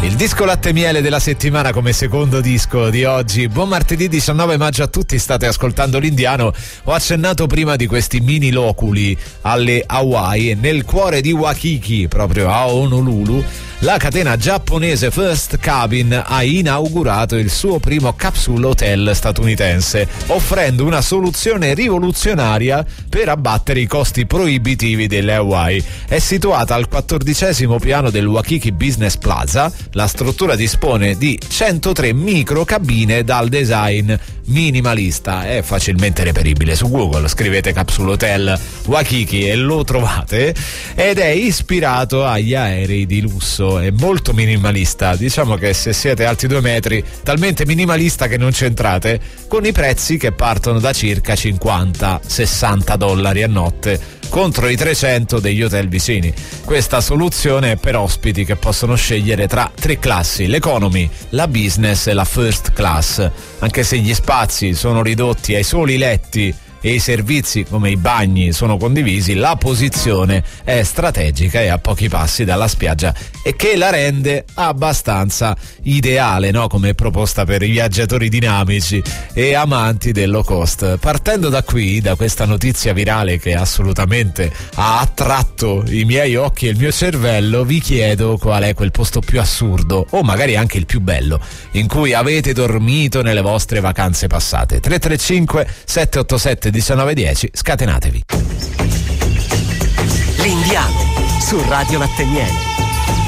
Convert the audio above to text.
Il disco latte miele della settimana come secondo disco di oggi. Buon martedì 19 maggio a tutti, state ascoltando l'Indiano. Ho accennato prima di questi mini loculi alle Hawaii, e nel cuore di Waikiki, proprio a Honolulu, la catena giapponese First Cabin ha inaugurato il suo primo capsule hotel statunitense, offrendo una soluzione rivoluzionaria per abbattere i costi proibitivi delle Hawaii. È situata al 14° piano del Waikiki Business Plaza. La struttura dispone di 103 microcabine dal design minimalista. È facilmente reperibile su Google, scrivete capsule hotel Waikiki e lo trovate, ed è ispirato agli aerei di lusso. È molto minimalista, diciamo che se siete alti 2 metri, talmente minimalista che non c'entrate, con i prezzi che partono da circa $50-60 a notte contro i 300 degli hotel vicini. Questa soluzione è per ospiti che possono scegliere tra 3 classi: l'economy, la business e la first class. Anche se gli spazi sono ridotti ai soli letti e i servizi come i bagni sono condivisi, la posizione è strategica e a pochi passi dalla spiaggia, e che la rende abbastanza ideale, no? Come proposta per i viaggiatori dinamici e amanti del low cost. Partendo da qui, da questa notizia virale che assolutamente ha attratto i miei occhi e il mio cervello, vi chiedo qual è quel posto più assurdo, o magari anche il più bello, in cui avete dormito nelle vostre vacanze passate. 335 787 1910, scatenatevi. L'Indiano su Radio Latte Miele.